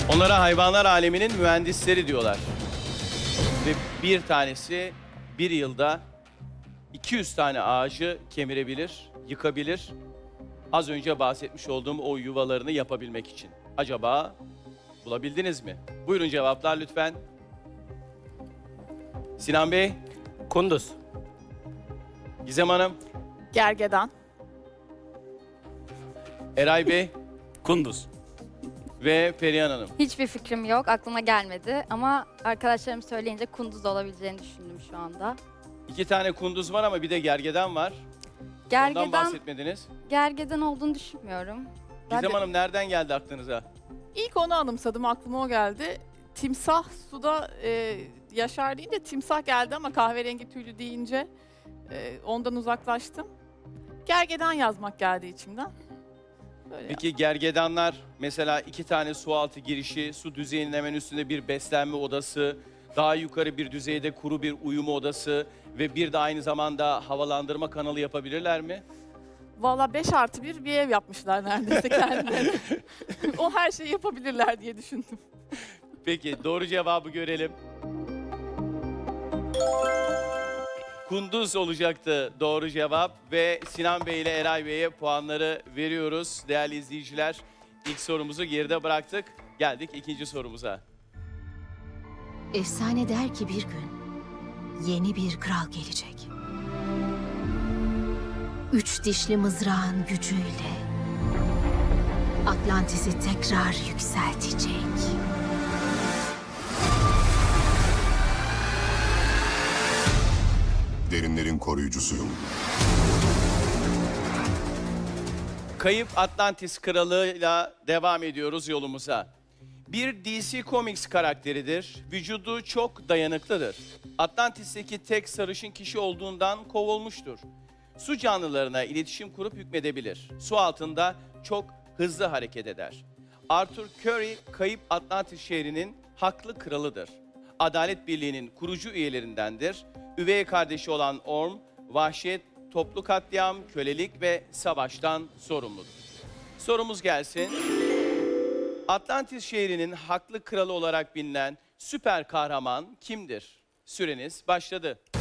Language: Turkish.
Onlara hayvanlar aleminin mühendisleri diyorlar. Ve bir tanesi bir yılda 200 tane ağacı kemirebilir, yıkabilir. Az önce bahsetmiş olduğum o yuvalarını yapabilmek için. Acaba bulabildiniz mi? Buyurun cevaplar lütfen. Sinan Bey, Kunduz. Gizem Hanım, Gergedan. Eray Bey Kunduz. ve Perihan Hanım. Hiçbir fikrim yok, aklıma gelmedi ama arkadaşlarım söyleyince kunduz olabileceğini düşündüm şu anda. 2 tane kunduz var ama bir de gergedan var. Ondan Gergedan, bahsetmediniz. gergedan olduğunu düşünmüyorum. Gizem Hanım nereden geldi aklınıza? İlk onu anımsadım, aklıma o geldi. Timsah suda yaşar deyince timsah geldi ama kahverengi tüylü deyince ondan uzaklaştım. Gergedan yazmak geldi içimden. Böyle Peki gergedanlar mesela 2 tane su altı girişi, su düzeyinin hemen üstünde bir beslenme odası, daha yukarı bir düzeyde kuru bir uyuma odası ve bir de aynı zamanda havalandırma kanalı yapabilirler mi? Valla 5+1 bir ev yapmışlar neredeyse kendilerine. O her şeyi yapabilirler diye düşündüm. Peki doğru cevabı görelim. Kunduz olacaktı doğru cevap ve Sinan Bey ile Eray Bey'e puanları veriyoruz. Değerli izleyiciler, ilk sorumuzu geride bıraktık. Geldik ikinci sorumuza. Efsane der ki bir gün yeni bir kral gelecek. 3 dişli mızrağın gücüyle Atlantis'i tekrar yükseltecek. Derinlerin koruyucusuyum. Kayıp Atlantis Kralı'yla devam ediyoruz yolumuza. Bir DC Comics karakteridir. Vücudu çok dayanıklıdır. Atlantis'teki tek sarışın kişi olduğundan kovulmuştur. Su canlılarına iletişim kurup hükmedebilir. Su altında çok hızlı hareket eder. Arthur Curry, Kayıp Atlantis şehrinin haklı kralıdır. Adalet Birliği'nin kurucu üyelerindendir. Üvey kardeşi olan Orm, vahşet, toplu katliam, kölelik ve savaştan sorumludur. Sorumuz gelsin. Atlantis şehrinin haklı kralı olarak bilinen süper kahraman kimdir? Süreniz başladı.